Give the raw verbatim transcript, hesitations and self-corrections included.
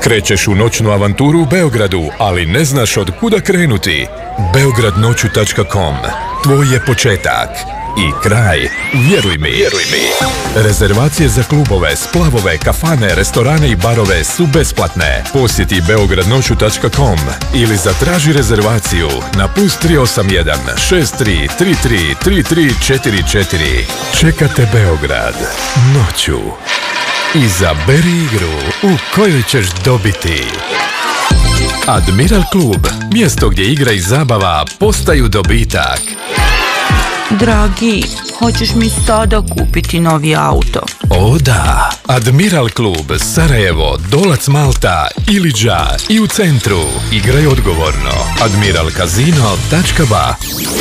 Krećeš u noćnu avanturu u Beogradu, ali ne znaš od kuda krenuti? beograd noću tačka com. Tvoj je početak i kraj, vjeruj mi. Vjeruj mi. Rezervacije za klubove, splavove, kafane, restorane i barove su besplatne. Posjeti beograd noću tačka com ili zatraži rezervaciju na plus tri osam jedan šest tri tri tri tri tri četiri četiri. Čekate Beograd noću. Izaberi igru u kojoj ćeš dobiti Admiral klub, mjesto gdje igra i zabava postaju dobitak. Dragi, hoćeš mi sada kupiti novi auto? O da, Admiral klub, Sarajevo, Dolac Malta, Iliđa i u centru. Igraj odgovorno. admiral kazino tačka ba